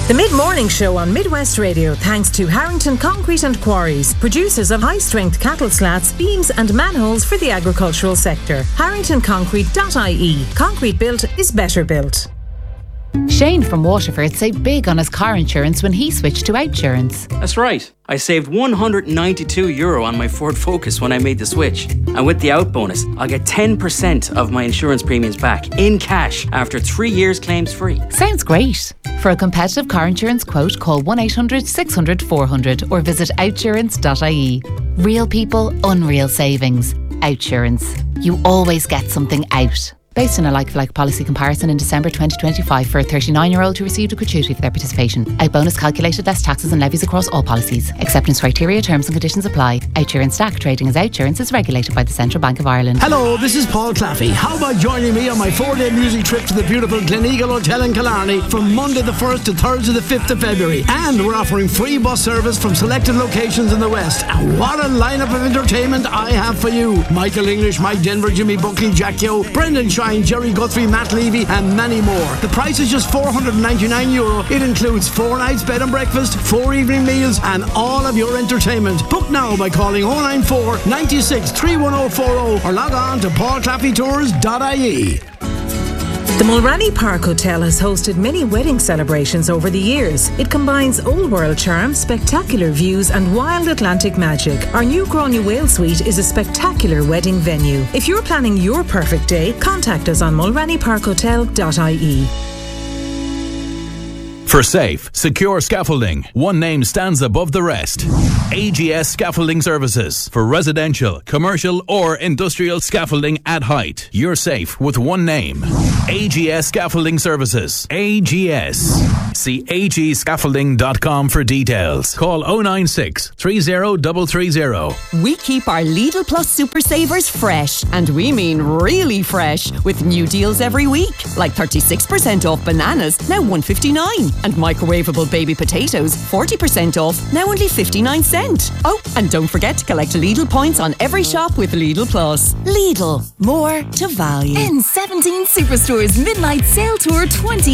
The Mid-Morning Show on Midwest Radio thanks to Harrington Concrete and Quarries, producers of high-strength cattle slats, beams and manholes for the agricultural sector. HarringtonConcrete.ie. Concrete built is better built. Shane from Waterford saved big on his car insurance when he switched to Outsurance. That's right. I saved €192 on my Ford Focus when I made the switch. And with the out bonus, I'll get 10% of my insurance premiums back in cash after 3 years claims free. Sounds great. For a competitive car insurance quote, call 1-800-600-400 or visit outsurance.ie. Real people, unreal savings. Outsurance. You always get something out. Based on a like-for-like policy comparison in December 2025 for a 39-year-old who received a gratuity for their participation. Out bonus calculated less taxes and levies across all policies. Acceptance criteria, terms and conditions apply. Outsurance Stack trading as Outsurance is regulated by the Central Bank of Ireland. Hello, this is Paul Claffey. How about joining me on my 4-day music trip to the beautiful Gleneagle Hotel in Killarney from Monday the 1st to Thursday the 5th of February. And we're offering free bus service from selected locations in the West. And what a lineup of entertainment I have for you. Michael English, Mike Denver, Jimmy Buckley, Jack Yo, Brendan Shine, Jerry Guthrie, Matt Levy and many more. The price is just €499. It includes 4 nights bed and breakfast, 4 evening meals and all of your entertainment. Book now by calling 094 96 31040 or log on to paulclaffeytours.ie. The Mulranny Park Hotel has hosted many wedding celebrations over the years. It combines old world charm, spectacular views and wild Atlantic magic. Our new Gráinne Whale Suite is a spectacular wedding venue. If you're planning your perfect day, contact us on mulrannyparkhotel.ie. For safe, secure scaffolding, one name stands above the rest. AGS Scaffolding Services. For residential, commercial or industrial scaffolding at height. You're safe with one name. AGS Scaffolding Services. AGS. See agscaffolding.com for details. Call 096 30330. We keep our Lidl Plus Super Savers fresh, and we mean really fresh, with new deals every week. Like 36% off bananas, now $1.59. And microwavable baby potatoes, 40% off, now only 59 cents. Oh, and don't forget to collect Lidl points on every shop with Lidl Plus. Lidl, more to value. N17 Superstore's Midnight Sale Tour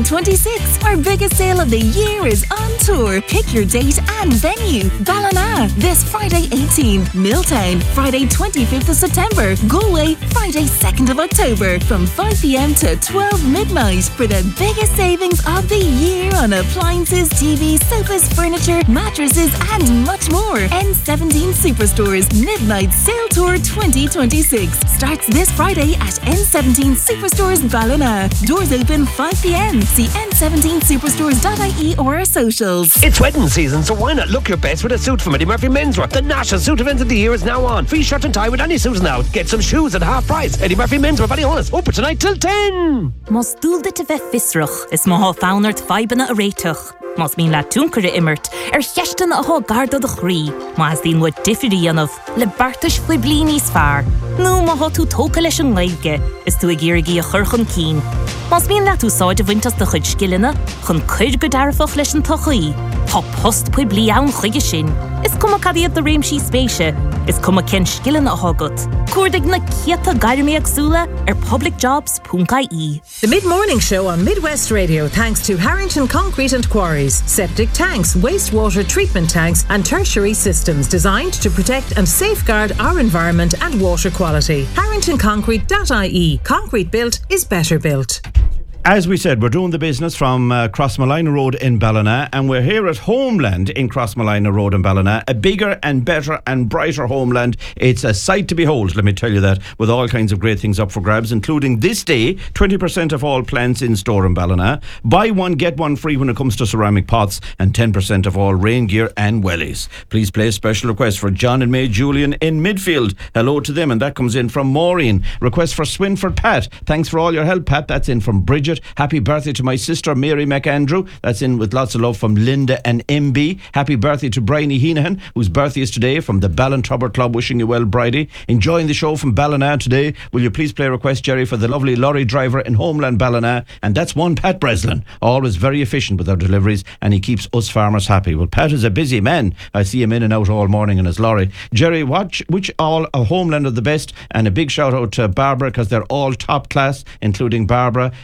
2026. Our biggest sale of the year is on tour. Pick your date and venue. Ballina, this Friday 18th. Milltown, Friday 25th of September. Galway, Friday 2nd of October. From 5 p.m. to 12 midnight for the biggest savings of the year on appliances, TVs, sofas, furniture, mattresses and much more. N17 Superstore's Midnight Sale Tour 2026 starts this Friday at N17 Superstores Ballina. Doors open 5 p.m. See n17superstores.ie or our socials. It's wedding season, so why not look your best with a suit from Eddie Murphy Menswear? The national suit event of the year is now on. Free shirt and tie with any suit now. Get some shoes at half price. Eddie Murphy Menswear, Ballyhonus, open tonight till 10. Mas dúlda te bheith fisruch, is má fánart faibanna a réituch. Mas mín le túncare immert, cheistan a há garda de chrí. Mas dín wat diffirí anmh, le bartas fli blini sfar. Nú má há tú tóca leis an gaige, is tú a gírigií a churchan cín. Mas mín le tú sáid a bhaintas de chuid skillina, chun chuid go darfach leis an tochaí. Tá post pui bli ann chuige sin. Is cuma cadiad the réimsí spéise, is cuma ken skillina a hágat. Cuardig na ciata gairmi agsúla publicjobs.ie. The Mid-Morning Show on Midwest Radio thanks to Harrington Concrete and Quarries. Septic tanks, wastewater treatment tanks and tertiary systems designed to protect and safeguard our environment and water quality. HarringtonConcrete.ie. Concrete built is better built. As we said, we're doing the business from Crossmolina Road in Ballina, and we're here at Homeland in Crossmolina Road in Ballina, a bigger and better and brighter Homeland. It's a sight to behold, let me tell you that, with all kinds of great things up for grabs, including this day, 20% of all plants in store in Ballina. Buy one, get one free when it comes to ceramic pots, and 10% of all rain gear and wellies. Please place special request for John and May Julian in midfield. Hello to them, and that comes in from Maureen. Request for Swinford Pat. Thanks for all your help, Pat. That's in from Bridget. Happy birthday to my sister Mary McAndrew. That's in with lots of love from Linda and MB. Happy birthday to Bryony Heenahan, whose birthday is today, from the Ballintubber Club. Wishing you well, Bridie. Enjoying the show from Ballina today. Will you please play a request, Jerry, for the lovely lorry driver in Homeland Ballina? And that's one Pat Breslin. Always very efficient with our deliveries, and he keeps us farmers happy. Well, Pat is a busy man. I see him in and out all morning in his lorry. Jerry, which all of Homeland are the best? And a big shout out to Barbara, because they're all top class, including Barbara. A big thank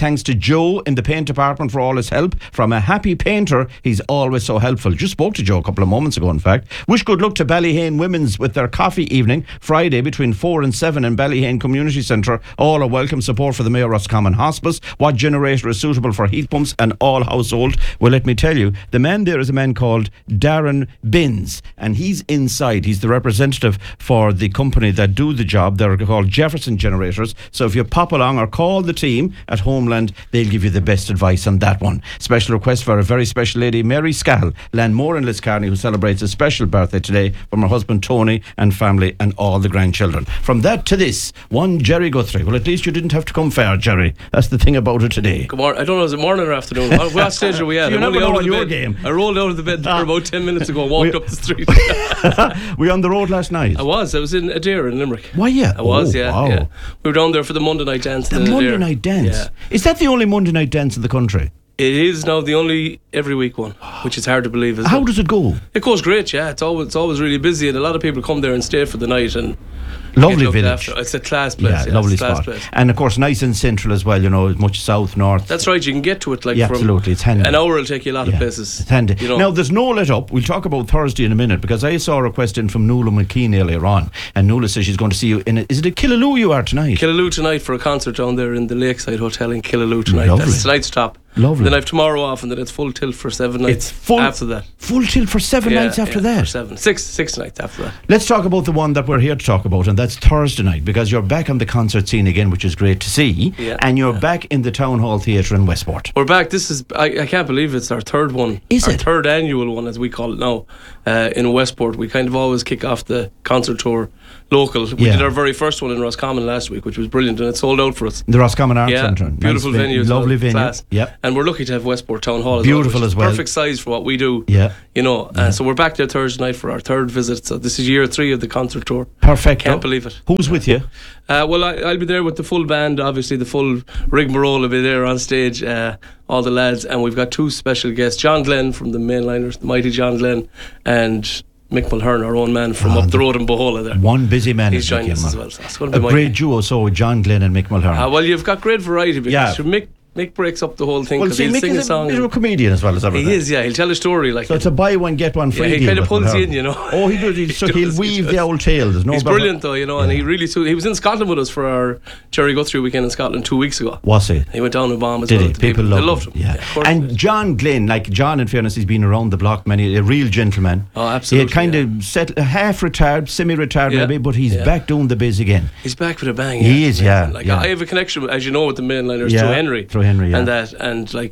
thanks to Joe in the paint department for all his help. From a happy painter, he's always so helpful. Just spoke to Joe a couple of moments ago, in fact. Wish good luck to Ballyhane Women's with their coffee evening, Friday between 4 and 7 in Ballyhane Community Centre. All are welcome. Support for the Mayo Roscommon Hospice. What generator is suitable for heat pumps and all household? Well, let me tell you, the man there is a man called Darren Binns, and he's inside. He's the representative for the company that do the job. They're called Jefferson Generators. So if you pop along or call the team at Homeland, they'll give you the best advice on that one. Special request for a very special lady, Mary Scahill, Landmore in Liscarney, who celebrates a special birthday today from her husband Tony and family and all the grandchildren. From that to this, one Jerry Guthrie. Well, at least you didn't have to come fair, Jerry. That's the thing about it today. Good morning. I don't know, is it morning or afternoon? What stage are we at? You never know on your game. I rolled out of the bed there about 10 minutes ago and walked up the street. Were you on the road last night? I was in Adair in Limerick. Why, yeah? I was, wow. yeah. We were down there for the Monday night dance. The Monday night dance? Yeah. Is that the only Monday night dance in the country? It is now the only every week one, which is hard to believe. How does it go? It goes great, yeah. It's always really busy, and a lot of people come there and stay for the night. And lovely village. It's a class place. Yeah, lovely spot. Place. And of course, nice and central as well. You know, much south, north. That's right. You can get to it like absolutely. It's handy. An hour will take you a lot of places. It's handy. You know. Now, there's no let up. We'll talk about Thursday in a minute because I saw a request in from Nuala McKean earlier on, and Nuala says she's going to see you in. Is it a Killaloe you are tonight? Killaloe tonight for a concert down there in the Lakeside Hotel in Killaloe tonight. Lovely. That's tonight's top. Lovely. Then I have tomorrow off, and then it's full tilt for 7 nights. It's full after that. Full tilt for 7 nights after that. For 7, 6 nights after that. Let's talk about the one that we're here to talk about, and that's Thursday night, because you're back on the concert scene again, which is great to see. Yeah. And you're back in the Town Hall Theatre in Westport. We're back. This is I can't believe it's our third one. Is our it? Third annual one, as we call it now, in Westport. We kind of always kick off the concert tour local. We did our very first one in Roscommon last week, which was brilliant, and it sold out for us. The Roscommon Arts Centre. Beautiful venue. Lovely venue. Class. Yep. And we're lucky to have Westport Town Hall beautiful as well. Perfect size for what we do. Yeah. You know, so we're back there Thursday night for our third visit. So this is year 3 of the concert tour. Perfect. Can't believe it. Who's with you? Well, I'll be there with the full band. Obviously, the full rigmarole will be there on stage. All the lads, and we've got 2 special guests: John Glenn from the Mainliners, the mighty John Glenn, and Mick Mulhern, our own man from up the road in Bohola there. One busy man. He's joining us as well. So that's going to be a great duo, so with John Glenn and Mick Mulhern. Well, you've got great variety because Mick breaks up the whole thing because he'll sing a song. He's a comedian as well as everything. He is, yeah. He'll tell a story like. So it's a buy one get one free. Yeah, he kind of pulls you in, you know. Oh, he does. So he'll weave the old tale. There's no. He's brilliant though, you know, and he really. He was in Scotland with us for our Jerry Guthrie weekend in Scotland 2 weeks ago. Was he? He went down with Bomb as well. Did he? People loved him. Yeah. And John Glenn, like John, in fairness, he's been around the block a real gentleman. Oh, absolutely. He had kind of set half retired, semi-retired maybe, but he's back doing the biz again. He's back with a bang. He is, yeah. Like I have a connection, as you know, with the Mainliners through Henry. And like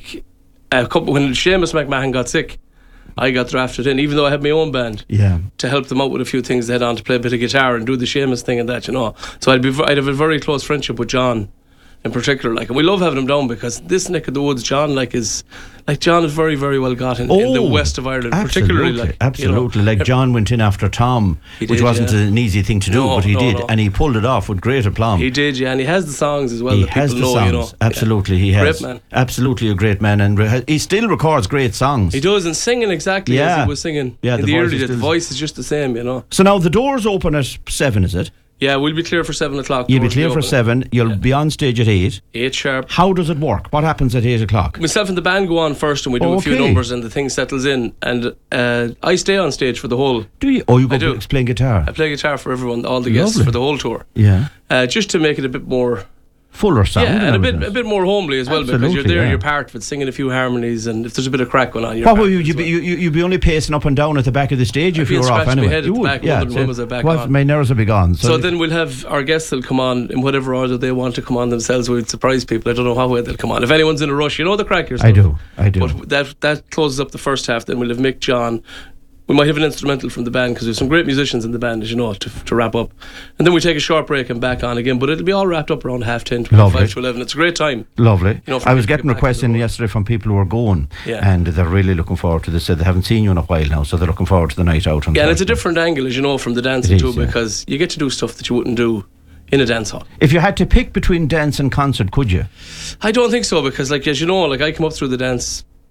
a couple when Seamus McMahon got sick, I got drafted in, even though I had my own band, to help them out with a few things they had on, to play a bit of guitar and do the Seamus thing and that, you know. So I'd have a very close friendship with John in particular, like, and we love having him down because this neck of the woods, John John is very, very well got in the west of Ireland, particularly. Absolutely, you know, John went in after Tom, which wasn't an easy thing to do, but he did, and he pulled it off with great aplomb. He did, and he has the songs as well. He has the songs, you know. Absolutely, he has. Great man. Absolutely a great man, and he still records great songs. He does, and singing exactly as he was singing in the early days. The voice is just the same, you know. So now the doors open at 7, is it? Yeah, we'll be clear for 7 o'clock. You'll be clear for 7. You'll be on stage at 8. 8 sharp. How does it work? What happens at 8 o'clock? Myself and the band go on first, and we do a few numbers, and the thing settles in. And I stay on stage for the whole. Do you? Oh, you go play guitar? I play guitar for everyone, all the guests for the whole tour. Yeah. Just to make it a bit more. Fuller sound, and a bit more homely as well, because you're there, you're part of it, singing a few harmonies, and if there's a bit of crack going on, what will you'd be only pacing up and down at the back of the stage if you were off anyway. You would. My nerves would be gone. So then we'll have our guests will come on in whatever order they want to come on themselves. We'll surprise people. I don't know how way they'll come on. If anyone's in a rush, you know the crack yourself. I do. But that closes up the first half. Then we'll have Mick, John. We might have an instrumental from the band because there's some great musicians in the band, as you know, to wrap up. And then we take a short break and back on again. But it'll be all wrapped up around 10:30, 25 to 11. It's a great time. Lovely. You know, I was getting requests in yesterday from people who are going, and they're really looking forward to this. They haven't seen you in a while now, so they're looking forward to the night out. And it's a different angle, as you know, from the dancing too, because you get to do stuff that you wouldn't do in a dance hall. If you had to pick between dance and concert, could you? I don't think so, because, like, as you know, like, I come up through the dance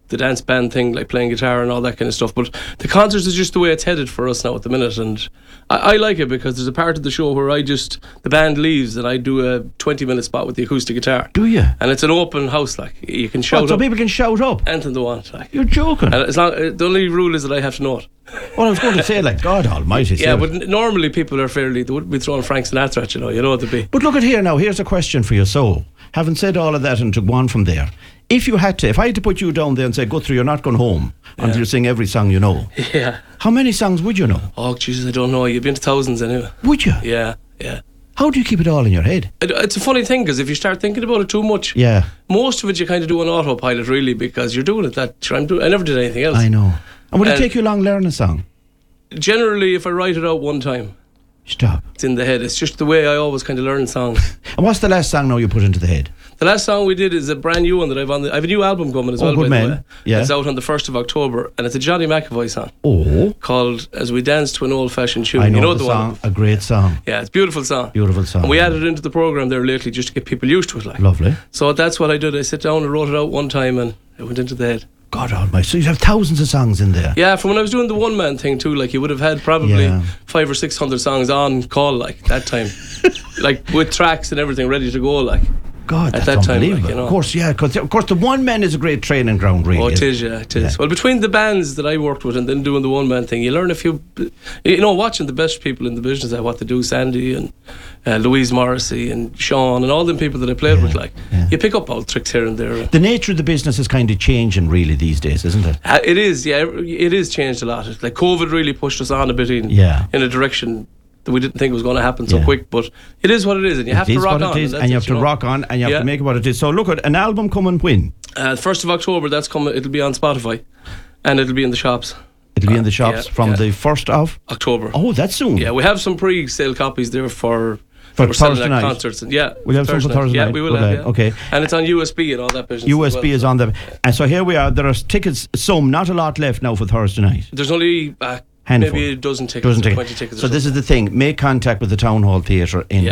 the dance band thing, like playing guitar and all that kind of stuff. But the concerts is just the way it's headed for us now at the minute, and I like it because there's a part of the show where the band leaves and I do a 20-minute spot with the acoustic guitar. Do you? And it's an open house, like you can shout up. So people can shout up? Anything they want. Like. You're joking. And the only rule is that I have to know it. Well, I was going to say, like, God almighty. Yeah, but normally people are they wouldn't be throwing Frank Sinatra at you know what they'd be. But look at here now, here's a question for you. So, having said all of that and to go on from there, if I had to put you down there and say, Guthrie, you're not going home until you sing every song you know. Yeah. How many songs would you know? Oh, Jesus, I don't know. You've been to thousands anyway. Would you? Yeah. How do you keep it all in your head? It's a funny thing, because if you start thinking about it too much, most of it you kind of do on autopilot, really, because you're doing it I never did anything else. I know. And would it take you long learning a song? Generally, if I write it out one time, stop. It's in the head. It's just the way I always kind of learn songs. And what's the last song now you put into the head? The last song we did is a brand new one that I have a new album coming as well, by the way. Yeah. It's out on the 1st of October, and it's a Johnny McAvoy song. Oh. Called As We Dance to an Old-Fashioned Tune. I know, you know the song. One? A great song. Yeah, it's a beautiful song. Beautiful song. And we added it into the programme there lately just to get people used to it. Like. Lovely. So that's what I did. I sat down and wrote it out one time, and it went into the head. God almighty. So you have thousands of songs in there. Yeah, from when I was doing the one-man thing too, like you would have had probably 500 or 600 songs on call, like, that time. Like, with tracks and everything ready to go, like. God, at that's that unbelievable. Time, like, you know. Of course, yeah, because of course the one man is a great training ground, really. Oh, it is. Yeah. Well, between the bands that I worked with and then doing the one man thing, you learn a few. Watching the best people in the business at what they do, Sandy and Louise Morrissey and Sean and all them people that I played with, like you pick up all tricks here and there. The nature of the business is kind of changing, really, these days, isn't it? It is. Yeah, it is changed a lot. Like COVID really pushed us on a bit in a direction that we didn't think was going to happen so quick, but it is what it is, and you have to rock on. And you have to rock on, and you have to make it what it is. So look at an album coming when? 1st of October, that's coming. It'll be on Spotify, and it'll be in the shops. It'll be in the shops from the 1st of October. Oh, that's soon. Yeah, we have some pre-sale copies there for Thursday night concerts. And we'll have some for Thursday night. Yeah, we will have. Yeah. Okay, and it's on USB and all that business. USB is on the, and so here we are. There are tickets, some, not a lot left now for Thursday night. There's only. Handful. Maybe a dozen tickets. 20 tickets. So this is the thing. Make contact with the Town Hall Theatre in